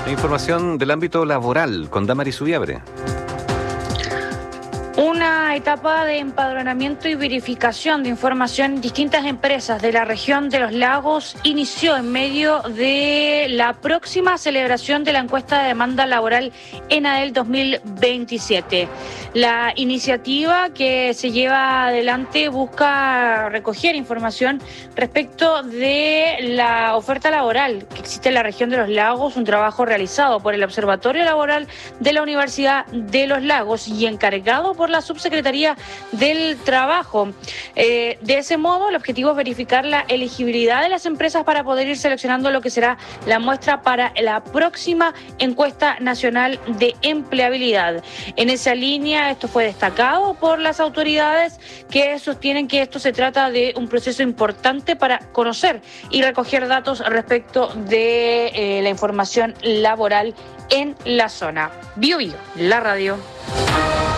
Información del ámbito laboral con Damaris Subiabre. Una etapa de empadronamiento y verificación de información en distintas empresas de la región de los lagos inició en medio de la próxima celebración de la encuesta de demanda laboral ENADEL 2027. La iniciativa que se lleva adelante busca recoger información respecto de la oferta laboral que existe en la región de los lagos, un trabajo realizado por el Observatorio Laboral de la Universidad de los Lagos y encargado por la Subsecretaría del Trabajo. De ese modo, el objetivo es verificar la elegibilidad de las empresas para poder ir seleccionando lo que será la muestra para la próxima encuesta nacional de empleabilidad. En esa línea, esto fue destacado por las autoridades que sostienen que esto se trata de un proceso importante para conocer y recoger datos respecto de la información laboral en la zona. Bio Bio, la radio.